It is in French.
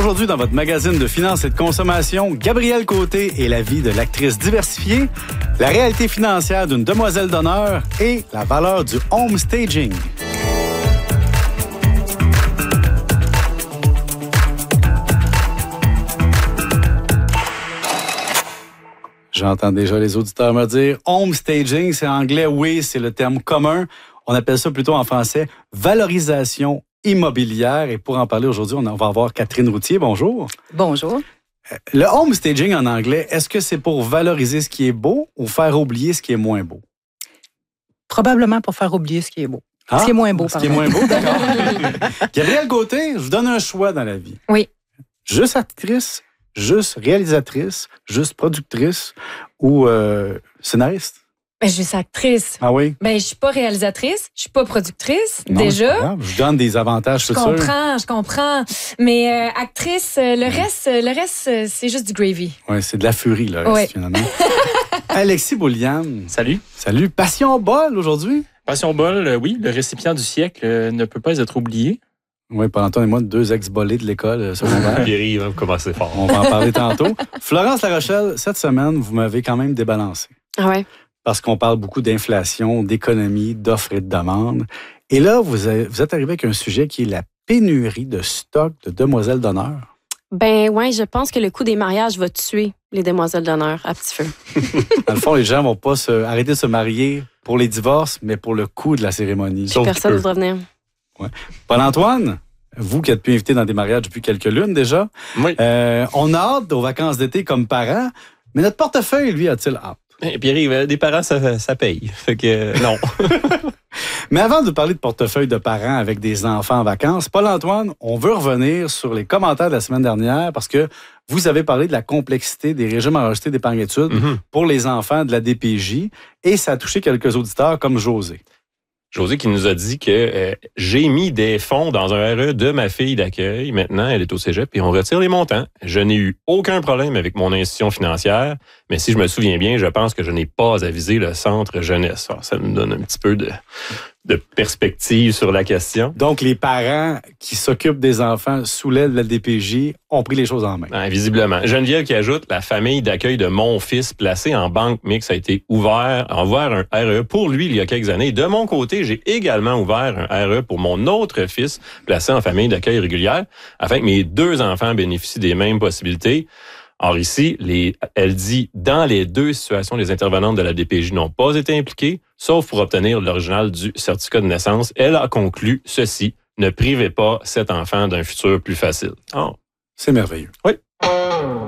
Aujourd'hui, dans votre magazine de finances et de consommation, Gabrielle Côté et la vie de l'actrice diversifiée, la réalité financière d'une demoiselle d'honneur et la valeur du home staging. J'entends déjà les auditeurs me dire « home staging », c'est anglais, oui, c'est le terme commun. On appelle ça plutôt en français « valorisation immobilière ». Et pour en parler aujourd'hui, on va avoir Catherine Routier. Bonjour. Bonjour. Le home staging en anglais, est-ce que c'est pour valoriser ce qui est beau ou faire oublier ce qui est moins beau? Probablement pour faire oublier ce qui est beau. Ce qui est moins beau, pardon. Ce qui est moins beau, d'accord. Gabrielle Côté, je vous donne un choix dans la vie. Oui. Juste actrice, juste réalisatrice, juste productrice ou scénariste? Ben, je suis actrice. Ah oui? Ben, je suis pas réalisatrice, je suis pas productrice, Non, déjà. Je donne des avantages futurs. Je comprends. Mais actrice, le reste, c'est juste du gravy. Oui, c'est de la furie, le reste, finalement. Alexis Boulian. Salut. Salut. Passion bol aujourd'hui? Passion bol, oui. Le récipient du siècle ne peut pas être oublié. Oui, Paul-Antoine et moi, 2 ex-bolés de l'école secondaire. Pierre, va commencer fort. On va en parler tantôt. Florence Larochelle, cette semaine, vous m'avez quand même débalancé. Ah ouais. Parce qu'on parle beaucoup d'inflation, d'économie, d'offres et de demandes. Et là, vous êtes arrivé avec un sujet qui est la pénurie de stock de demoiselles d'honneur. Ben ouais, je pense que le coût des mariages va tuer les demoiselles d'honneur à petit feu. Dans le fond, les gens vont pas arrêter de se marier pour les divorces, mais pour le coût de la cérémonie. Personne ne voudra venir. Ouais. Paul-Antoine, vous qui êtes pu inviter dans des mariages depuis quelques lunes déjà, oui. On a hâte aux vacances d'été comme parents, mais notre portefeuille, lui, a-t-il hâte? Pierre, des parents, ça paye. Fait que non. Mais avant de parler de portefeuille de parents avec des enfants en vacances, Paul-Antoine, on veut revenir sur les commentaires de la semaine dernière parce que vous avez parlé de la complexité des régimes enregistrés d'épargne-études pour les enfants de la DPJ et ça a touché quelques auditeurs comme José. José qui nous a dit que j'ai mis des fonds dans un RE de ma fille d'accueil. Maintenant, elle est au cégep et on retire les montants. Je n'ai eu aucun problème avec mon institution financière, mais si je me souviens bien, je pense que je n'ai pas avisé le centre jeunesse. Alors, ça me donne un petit peu de perspective sur la question. Donc, les parents qui s'occupent des enfants sous l'aile de la DPJ ont pris les choses en main. Visiblement. Geneviève qui ajoute, la famille d'accueil de mon fils placé en banque mixte a été ouvert un RE pour lui il y a quelques années. De mon côté, j'ai également ouvert un RE pour mon autre fils placé en famille d'accueil régulière afin que mes 2 enfants bénéficient des mêmes possibilités. Or ici, elle dit, dans les 2 situations, les intervenantes de la DPJ n'ont pas été impliquées, sauf pour obtenir l'original du certificat de naissance. Elle a conclu ceci, ne privez pas cet enfant d'un futur plus facile. Oh. C'est merveilleux. Oui.